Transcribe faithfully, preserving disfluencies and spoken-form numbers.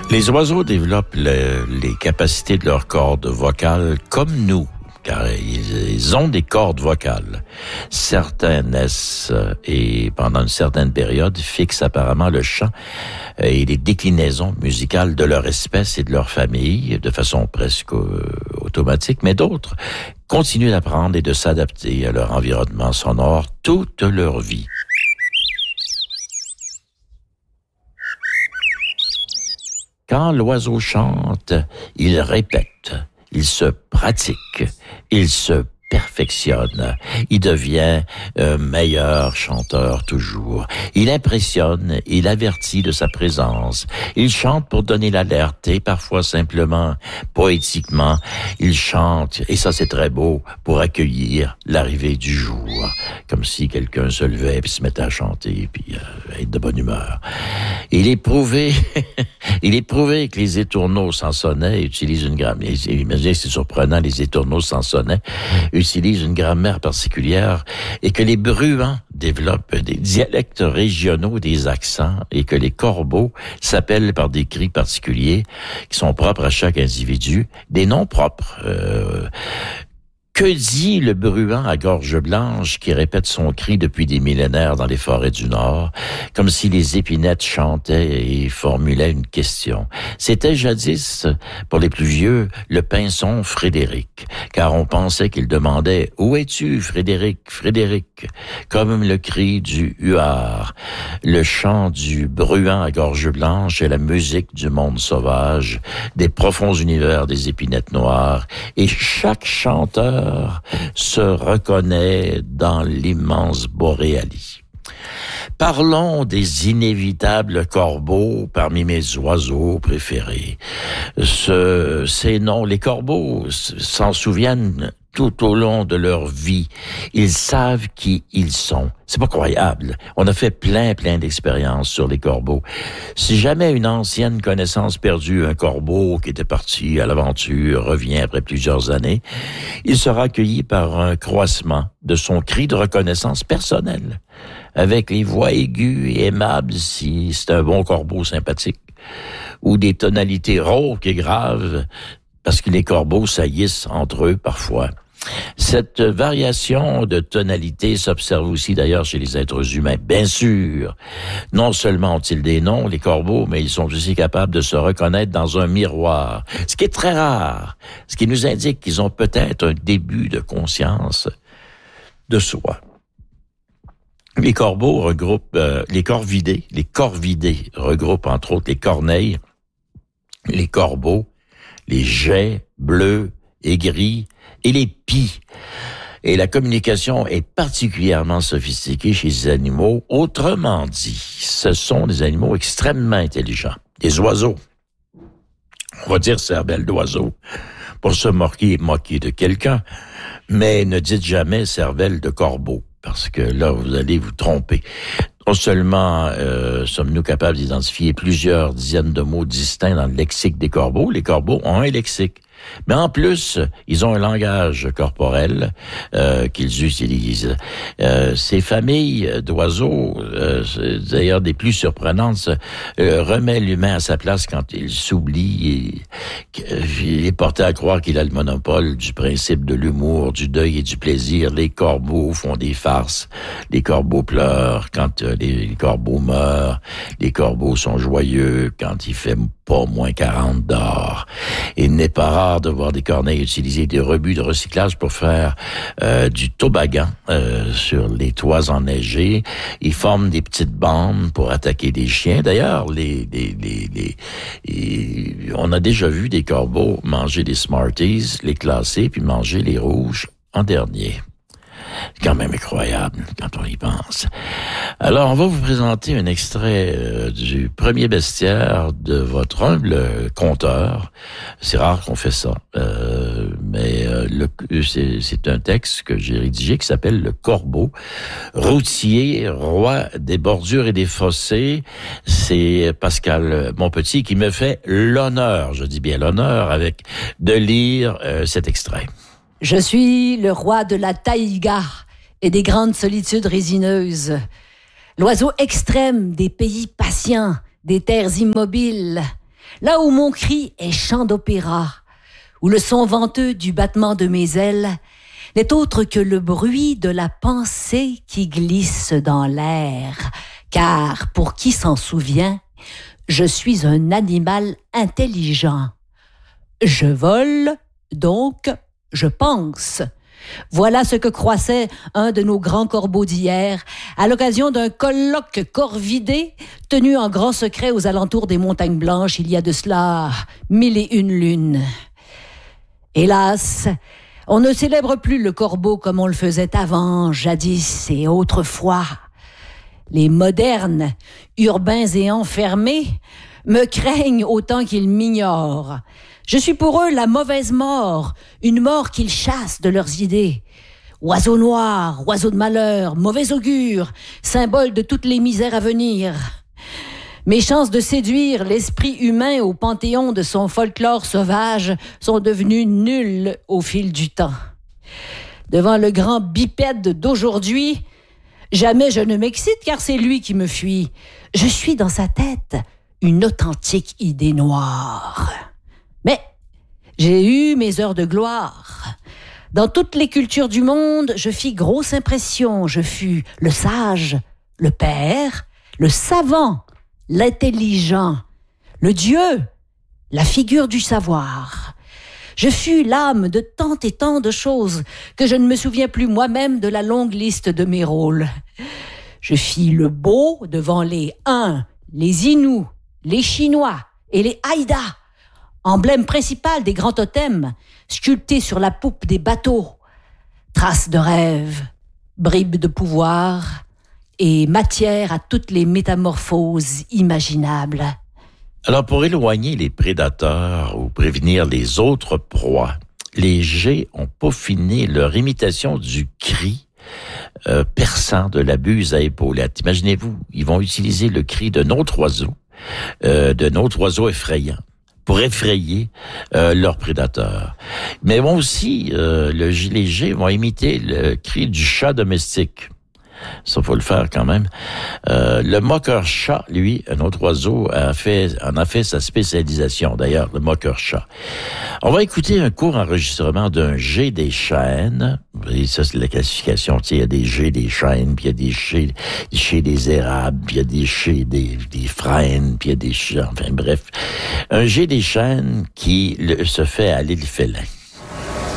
Les oiseaux développent le, les capacités de leur corde vocale comme nous, car ils, ils ont des cordes vocales. Certains naissent et pendant une certaine période fixent apparemment le chant et les déclinaisons musicales de leur espèce et de leur famille de façon presque automatique, mais d'autres continuent d'apprendre et de s'adapter à leur environnement sonore toute leur vie. Quand l'oiseau chante, il répète, il se pratique, il se perfectionne, il devient un meilleur chanteur toujours. Il impressionne, il avertit de sa présence. Il chante pour donner l'alerte et parfois simplement, poétiquement, il chante, et ça c'est très beau, pour accueillir l'arrivée du jour. Comme si quelqu'un se levait puis se mettait à chanter puis euh, être de bonne humeur. Il est prouvé, il est prouvé que les étourneaux sansonnets utilisent une grammaire. Imaginez, c'est surprenant, les étourneaux sansonnets utilisent une grammaire particulière et que les bruants développent des dialectes régionaux, des accents et que les corbeaux s'appellent par des cris particuliers qui sont propres à chaque individu, des noms propres. Euh, Que dit le bruant à gorge blanche qui répète son cri depuis des millénaires dans les forêts du Nord, comme si les épinettes chantaient et formulaient une question? C'était jadis, pour les plus vieux, le pinson Frédéric, car on pensait qu'il demandait « Où es-tu, Frédéric, Frédéric ?» comme le cri du huard. Le chant du bruant à gorge blanche est la musique du monde sauvage, des profonds univers des épinettes noires, et chaque chanteur se reconnaît dans l'immense boréalie. Parlons des inévitables corbeaux parmi mes oiseaux préférés. Ce, ces noms, les corbeaux s'en souviennent tout au long de leur vie. Ils savent qui ils sont. C'est pas croyable. On a fait plein, plein d'expériences sur les corbeaux. Si jamais une ancienne connaissance perdue, un corbeau qui était parti à l'aventure, revient après plusieurs années, il sera accueilli par un croissement de son cri de reconnaissance personnelle, avec les voix aiguës et aimables si c'est un bon corbeau sympathique, ou des tonalités rauques et graves, parce que les corbeaux saillissent entre eux parfois. Cette variation de tonalité s'observe aussi d'ailleurs chez les êtres humains. Bien sûr, non seulement ont-ils des noms, les corbeaux, mais ils sont aussi capables de se reconnaître dans un miroir, ce qui est très rare, ce qui nous indique qu'ils ont peut-être un début de conscience de soi. Les corbeaux regroupent, euh, les corvidés, les corvidés regroupent entre autres les corneilles, les corbeaux, les geais bleus et gris, et les pies. Et la communication est particulièrement sophistiquée chez ces animaux. Autrement dit, ce sont des animaux extrêmement intelligents. Des oiseaux. On va dire cervelle d'oiseau pour se moquer, moquer de quelqu'un, mais ne dites jamais cervelle de corbeau, parce que là, vous allez vous tromper. Non seulement euh, sommes-nous capables d'identifier plusieurs dizaines de mots distincts dans le lexique des corbeaux, les corbeaux ont un lexique. Mais en plus, ils ont un langage corporel euh, qu'ils utilisent. Euh, ces familles d'oiseaux, euh, d'ailleurs des plus surprenantes, euh, remet l'humain à sa place quand il s'oublie et il est porté à croire qu'il a le monopole du principe de l'humour, du deuil et du plaisir. Les corbeaux font des farces, les corbeaux pleurent quand euh, les, les corbeaux meurent, les corbeaux sont joyeux quand il fait pas moins quarante dehors. Il n'est pas rare de voir des corneilles utiliser des rebuts de recyclage pour faire euh, du toboggan euh, sur les toits enneigés. Ils forment des petites bandes pour attaquer des chiens. D'ailleurs, les, les, les, les, les, on a déjà vu des corbeaux manger des Smarties, les classer, puis manger les rouges en dernier. C'est quand même incroyable quand on y pense. Alors, on va vous présenter un extrait euh, du premier bestiaire de votre humble conteur. C'est rare qu'on fait ça, euh, mais euh, le, c'est, c'est un texte que j'ai rédigé qui s'appelle « Le corbeau, routier, roi des bordures et des fossés ». C'est Pascal Monpetit qui me fait l'honneur, je dis bien l'honneur, avec de lire euh, cet extrait. Je suis le roi de la taïga et des grandes solitudes résineuses, l'oiseau extrême des pays patients, des terres immobiles, là où mon cri est chant d'opéra, où le son venteux du battement de mes ailes n'est autre que le bruit de la pensée qui glisse dans l'air, car, pour qui s'en souvient, je suis un animal intelligent. Je vole, donc je pense. Voilà ce que croissait un de nos grands corbeaux d'hier, à l'occasion d'un colloque corvidé tenu en grand secret aux alentours des montagnes blanches il y a de cela mille et une lunes. Hélas, on ne célèbre plus le corbeau comme on le faisait avant, jadis et autrefois. Les modernes, urbains et enfermés, me craignent autant qu'ils m'ignorent. Je suis pour eux la mauvaise mort, une mort qu'ils chassent de leurs idées. Oiseau noir, oiseau de malheur, mauvais augure, symbole de toutes les misères à venir. Mes chances de séduire l'esprit humain au panthéon de son folklore sauvage sont devenues nulles au fil du temps. Devant le grand bipède d'aujourd'hui, jamais je ne m'excite car c'est lui qui me fuit. Je suis dans sa tête une authentique idée noire. Mais j'ai eu mes heures de gloire. Dans toutes les cultures du monde, je fis grosse impression. Je fus le sage, le père, le savant, l'intelligent, le Dieu, la figure du savoir. Je fus l'âme de tant et tant de choses que je ne me souviens plus moi-même de la longue liste de mes rôles. Je fis le beau devant les Huns, les Inuits, les Chinois et les Haïdas, emblème principal des grands totems, sculptés sur la poupe des bateaux, traces de rêve, bribes de pouvoir et matière à toutes les métamorphoses imaginables. Alors, pour éloigner les prédateurs ou prévenir les autres proies, les geais ont peaufiné leur imitation du cri euh, perçant de la buse à épaulettes. Imaginez-vous, ils vont utiliser le cri d'un autre oiseau, euh, d'un autre oiseau effrayant, pour effrayer euh, leurs prédateurs. Mais vont aussi, euh, le, les geais vont imiter le cri du chat domestique. Ça, faut le faire quand même. Euh, le moqueur-chat, lui, un autre oiseau, a fait, en a fait sa spécialisation, d'ailleurs, le moqueur-chat. On va écouter un court enregistrement d'un geai des chênes. Et ça, c'est la classification. Tu sais, il y a des geais des chênes, puis il y a des geais, des geais des érables, puis il y a des geais des, des frênes, puis il y a des geais, enfin bref. Un geai des chênes qui le, se fait à l'île Félin.